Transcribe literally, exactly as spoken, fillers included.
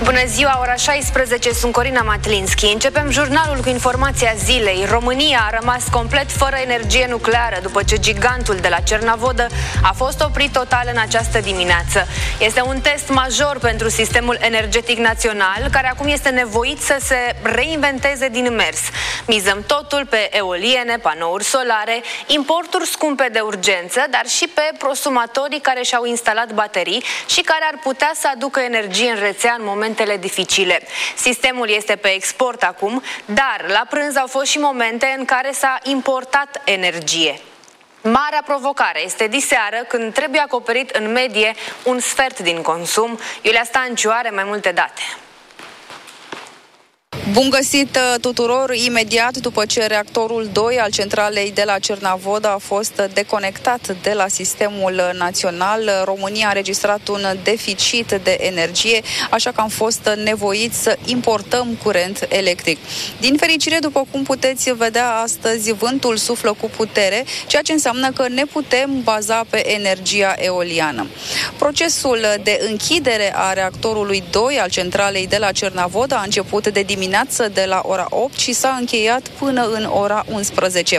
Bună ziua, ora șaisprezece, sunt Corina Matlinski. Începem jurnalul cu informația zilei. România a rămas complet fără energie nucleară după ce gigantul de la Cernavodă a fost oprit total în această dimineață. Este un test major pentru sistemul energetic național, care acum este nevoit să se reinventeze din mers. Mizăm totul pe eoliene, panouri solare, importuri scumpe de urgență, dar și pe prosumatorii care și-au instalat baterii și care ar putea să aducă energie în rețea în momentele dificile. Sistemul este pe export acum, dar la prânz au fost și momente în care s-a importat energie. Marea provocare este diseară, când trebuie acoperit în medie un sfert din consum. Iulia Stanciu are mai multe date. Bun găsit tuturor! Imediat după ce reactorul doi al centralei de la Cernavodă a fost deconectat de la sistemul național, România a înregistrat un deficit de energie, așa că am fost nevoiți să importăm curent electric. Din fericire, după cum puteți vedea astăzi, vântul suflă cu putere, ceea ce înseamnă că ne putem baza pe energia eoliană. Procesul de închidere a reactorului doi al centralei de la Cernavodă a început de dimineață de la ora opt și s-a încheiat până în ora unsprezece.